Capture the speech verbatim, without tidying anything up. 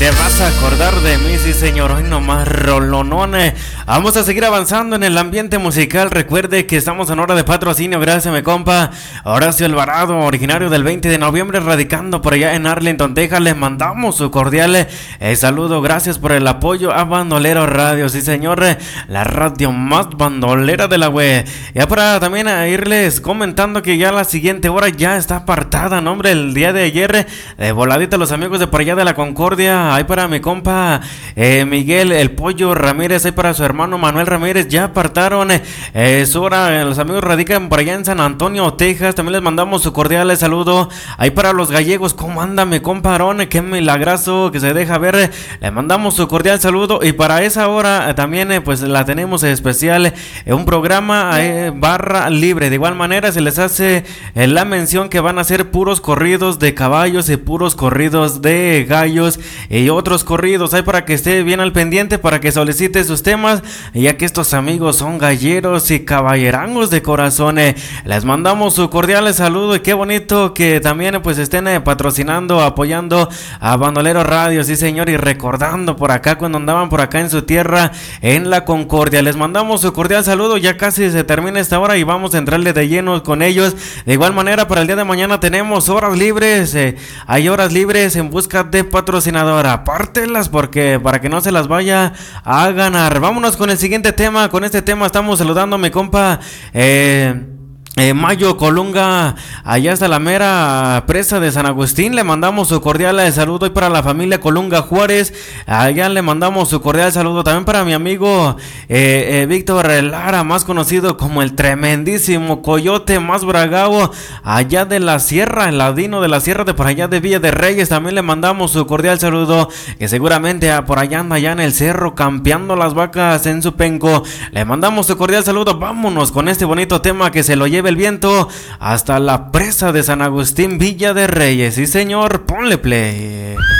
Te vas a acordar de mí, sí señor, hoy nomás rolonone. Vamos a seguir avanzando en el ambiente musical. Recuerde que estamos en hora de patrocinio, gracias mi compa Horacio Alvarado, originario del veinte de noviembre, radicando por allá en Arlington, Texas. Les mandamos su cordial eh, saludo, gracias por el apoyo a Bandolero Radio, sí señor, la radio más bandolera de la web. Ya para también a irles comentando que ya la siguiente hora ya está apartada, no hombre, el día de ayer, de voladita los amigos de por allá de la Concordia. Hay para mi compa eh, Miguel el Pollo Ramírez, hay para su hermano Manuel Ramírez, ya apartaron eh, eh, su hora, eh, los amigos radican por allá en San Antonio, Texas, también les mandamos su cordial saludo. Hay para los gallegos, ¿cómo anda mi compa Arón? Qué milagroso que se deja ver, le mandamos su cordial saludo. Y para esa hora eh, también eh, pues la tenemos especial, eh, un programa eh, barra libre, de igual manera se les hace eh, la mención que van a ser puros corridos de caballos y puros corridos de gallos y otros corridos. Hay para que esté bien al pendiente, para que solicite sus temas, ya que estos amigos son galleros y caballerangos de corazón. Eh, les mandamos su cordial saludo y qué bonito que también pues estén eh, patrocinando, apoyando a Bandolero Radio, sí señor, y recordando por acá cuando andaban por acá en su tierra en la Concordia. Les mandamos su cordial saludo, ya casi se termina esta hora y vamos a entrarle de lleno con ellos. De igual manera para el día de mañana tenemos horas libres, eh, hay horas libres en busca de patrocinadora. Apártelas porque para que no se las vaya a ganar. Vámonos con el siguiente tema. Con este tema estamos saludando a mi compa eh, Eh, Mayo Colunga, allá está la mera presa de San Agustín. Le mandamos su cordial saludo. Y para la familia Colunga Juárez, allá le mandamos su cordial saludo. También para mi amigo eh, eh, Víctor Lara, más conocido como el tremendísimo Coyote más bragao, allá de la sierra, el ladino de la sierra de por allá de Villa de Reyes. También le mandamos su cordial saludo, que seguramente ah, por allá anda allá en el cerro campeando las vacas en su penco. Le mandamos su cordial saludo. Vámonos con este bonito tema que se lo lleve el viento hasta la presa de San Agustín, Villa de Reyes. Sí señor, ponle play.